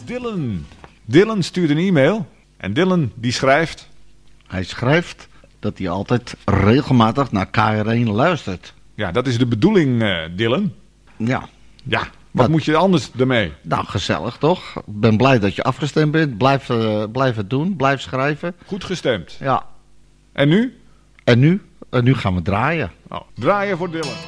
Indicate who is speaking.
Speaker 1: Dylan. Dylan stuurt een e-mail. En Dylan die schrijft...
Speaker 2: Hij schrijft dat hij altijd regelmatig naar KR1 luistert.
Speaker 1: Ja, dat is de bedoeling, Dylan.
Speaker 2: Ja.
Speaker 1: Ja, wat moet je anders ermee?
Speaker 2: Nou, gezellig toch? Ik ben blij dat je afgestemd bent. Blijf het doen. Blijf schrijven.
Speaker 1: Goed gestemd.
Speaker 2: Ja.
Speaker 1: En nu?
Speaker 2: En nu gaan we draaien.
Speaker 1: Oh, draaien voor Dylan.